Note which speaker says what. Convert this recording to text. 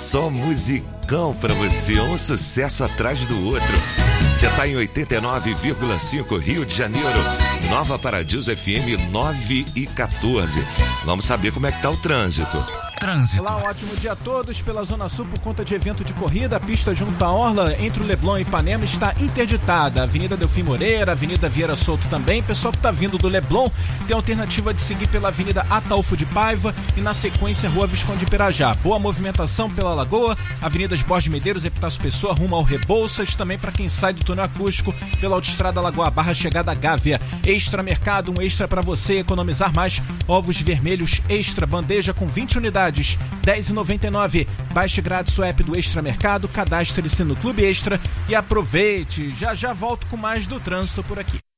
Speaker 1: Só musicão pra você, um sucesso atrás do outro. Você tá em 89,5 Rio de Janeiro, Nova Paradiso FM 9:14. Vamos saber como é que tá o trânsito.
Speaker 2: Olá, um ótimo dia a todos. Pela Zona Sul, por conta de evento de corrida, a pista junto à orla entre o Leblon e Ipanema está interditada. Avenida Delfim Moreira, Avenida Vieira Souto também. Pessoal que está vindo do Leblon tem a alternativa de seguir pela Avenida Ataúfo de Paiva e na sequência Rua Visconde de Pirajá. Boa movimentação pela Lagoa, Avenidas Borges Medeiros, Epitácio Pessoa, rumo ao Rebouças. Também para quem sai do túnel acústico pela Autoestrada Lagoa Barra, chegada a Gávea. Extra Mercado, um extra para você economizar mais. Ovos vermelhos extra, bandeja com 20 unidades. R$10,99. Baixe grátis o app do Extra Mercado, cadastre-se no Clube Extra e aproveite. Já volto com mais do trânsito por aqui.